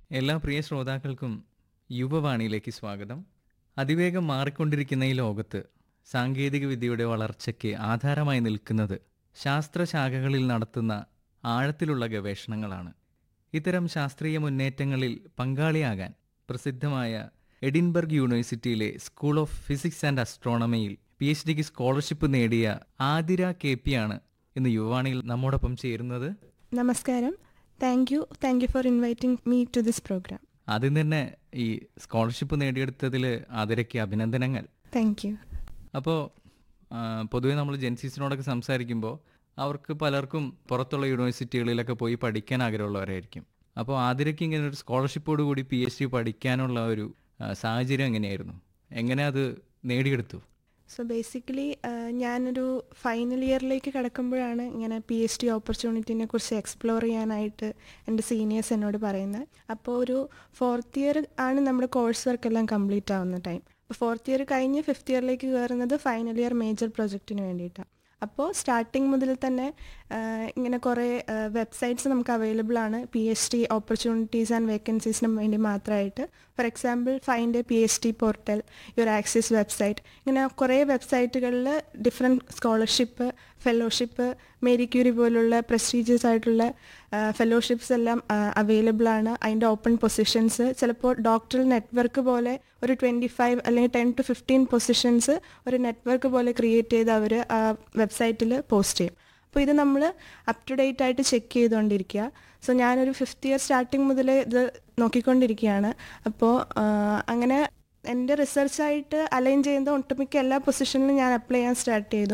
എല്ലാ പ്രിയ ശ്രോതാക്കൾക്കും യുവവാണിയിലേക്ക് സ്വാഗതം. അതിവേഗം മാറിക്കൊണ്ടിരിക്കുന്ന ഈ ലോകത്ത് സാങ്കേതിക വിദ്യയുടെ വളർച്ചയ്ക്ക് ആധാരമായി നിൽക്കുന്നത് ശാസ്ത്രശാഖകളിൽ നടത്തുന്ന ആഴത്തിലുള്ള ഗവേഷണങ്ങളാണ്. ഇത്തരം ശാസ്ത്രീയ മുന്നേറ്റങ്ങളിൽ പങ്കാളിയാകാൻ പ്രസിദ്ധമായ എഡിൻബർഗ് യൂണിവേഴ്സിറ്റിയിലെ school of physics and അസ്ട്രോണമിയിൽ PhDക്ക് scholarship നേടിയ ആതിര KP ആണ് ഇന്ന് യുവവാണിയിൽ നമ്മോടൊപ്പം ചേരുന്നത്. നമസ്കാരം. Thank you for inviting me to this programme. ആദ്യം തന്നെ ഈ സ്കോളർഷിപ്പ് നേടിയെടുത്തതിൽ ആതിരയ്ക്ക് അഭിനന്ദനങ്ങൾ. Thank you. അപ്പോൾ പൊതുവെ നമ്മൾ ജെൻസീസിനോടൊക്കെ സംസാരിക്കുമ്പോൾ അവർക്ക് പലർക്കും പുറത്തുള്ള യൂണിവേഴ്സിറ്റികളിലൊക്കെ പോയി പഠിക്കാൻ ആഗ്രഹമുള്ളവരായിരിക്കും. അപ്പോൾ ആതിരയ്ക്ക് ഇങ്ങനെ ഒരു സ്കോളർഷിപ്പോട് കൂടി PhD പഠിക്കാനുള്ള ഒരു സാഹചര്യം എങ്ങനെയായിരുന്നു? എങ്ങനെ അത് നേടിയെടുത്തു? സോ ബേസിക്കലി ഞാനൊരു ഫൈനൽ ഇയറിലേക്ക് കിടക്കുമ്പോഴാണ് ഇങ്ങനെ PhD ഓപ്പർച്യൂണിറ്റീനെ കുറിച്ച് എക്സ്പ്ലോർ ചെയ്യാനായിട്ട് എൻ്റെ സീനിയേഴ്സ് എന്നോട് പറയുന്നത്. അപ്പോൾ ഒരു 4th ഇയർ ആണ് നമ്മുടെ കോഴ്സ് വർക്കെല്ലാം കംപ്ലീറ്റ് ആവുന്ന ടൈം. അപ്പോൾ 4th ഇയർ കഴിഞ്ഞ് 5th ഇയറിലേക്ക് കയറുന്നത് ഫൈനൽ ഇയർ മേജർ പ്രൊജക്റ്റിന് വേണ്ടിയിട്ടാണ്. അപ്പോൾ സ്റ്റാർട്ടിങ് മുതൽ തന്നെ ഇങ്ങനെ കുറേ വെബ്സൈറ്റ്സ് നമുക്ക് അവൈലബിൾ ആണ് PhD ഓപ്പർച്യൂണിറ്റീസ് ആൻഡ് വേക്കൻസീസിന് വേണ്ടി മാത്രമായിട്ട്. For example find A PhD portal, your axis website, ഇങ്ങനെ കുറേ വെബ്സൈറ്റുകളിൽ different scholarship, fellowship, Mary Curie പോലുള്ള പ്രസ്റ്റീജിയസ് ആയിട്ടുള്ള ഫെലോഷിപ്സ് എല്ലാം അവൈലബിൾ ആണ്. അതിൻ്റെ ഓപ്പൺ പൊസിഷൻസ് ചിലപ്പോൾ ഡോക്ടറൽ നെറ്റ്വർക്ക് പോലെ ഒരു 25 അല്ലെങ്കിൽ 10 to 15 പൊസിഷൻസ് ഒരു നെറ്റ്വർക്ക് പോലെ ക്രിയേറ്റ് ചെയ്ത് അവർ ആ വെബ്സൈറ്റിൽ പോസ്റ്റ് ചെയ്യും. അപ്പോൾ ഇത് നമ്മൾ അപ് ടു ഡേറ്റ് ആയിട്ട് ചെക്ക് ചെയ്തുകൊണ്ടിരിക്കുക. സോ ഞാനൊരു 5th ഇയർ സ്റ്റാർട്ടിങ് മുതൽ ഇത് നോക്കിക്കൊണ്ടിരിക്കുകയാണ്. അപ്പോൾ അങ്ങനെ എൻ്റെ റിസർച്ചായിട്ട് അലൈൻ ചെയ്യുന്ന ഒട്ടുമിക്ക എല്ലാ പൊസിഷനിലും ഞാൻ അപ്ലൈ ചെയ്യാൻ സ്റ്റാർട്ട് ചെയ്തു.